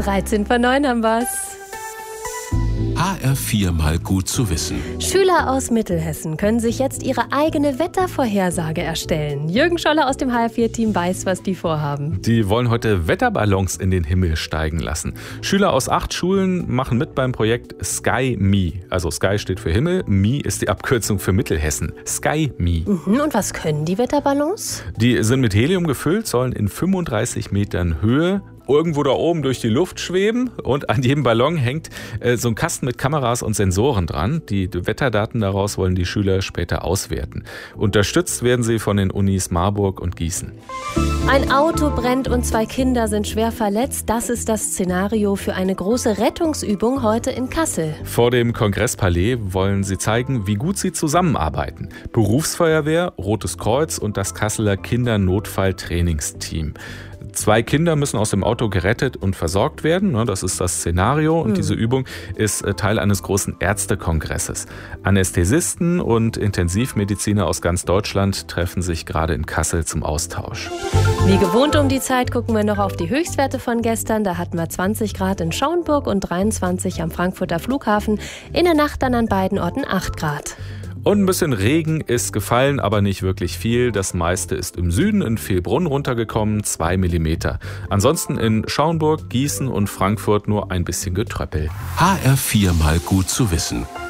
13 vor 9 haben wir's. HR4 mal gut zu wissen. Schüler aus Mittelhessen können sich jetzt ihre eigene Wettervorhersage erstellen. Jürgen Scholler aus dem HR4-Team weiß, was die vorhaben. Die wollen heute Wetterballons in den Himmel steigen lassen. Schüler aus 8 Schulen machen mit beim Projekt SkyMe. Also Sky steht für Himmel, Me ist die Abkürzung für Mittelhessen. SkyMe. Und was können die Wetterballons? Die sind mit Helium gefüllt, sollen in 35 Metern Höhe irgendwo da oben durch die Luft schweben, und an jedem Ballon hängt so ein Kasten mit Kameras und Sensoren dran. Die Wetterdaten daraus wollen die Schüler später auswerten. Unterstützt werden sie von den Unis Marburg und Gießen. Ein Auto brennt und 2 Kinder sind schwer verletzt. Das ist das Szenario für eine große Rettungsübung heute in Kassel. Vor dem Kongresspalais wollen sie zeigen, wie gut sie zusammenarbeiten. Berufsfeuerwehr, Rotes Kreuz und das Kasseler Kindernotfalltrainingsteam. 2 Kinder müssen aus dem Auto gerettet und versorgt werden. Das ist das Szenario. Und diese Übung ist Teil eines großen Ärztekongresses. Anästhesisten und Intensivmediziner aus ganz Deutschland treffen sich gerade in Kassel zum Austausch. Wie gewohnt um die Zeit gucken wir noch auf die Höchstwerte von gestern. Da hatten wir 20 Grad in Schauenburg und 23 am Frankfurter Flughafen. In der Nacht dann an beiden Orten 8 Grad. Und ein bisschen Regen ist gefallen, aber nicht wirklich viel. Das meiste ist im Süden in Villbrunn runtergekommen, 2 Millimeter. Ansonsten in Schauenburg, Gießen und Frankfurt nur ein bisschen Getröppel. HR4 mal gut zu wissen.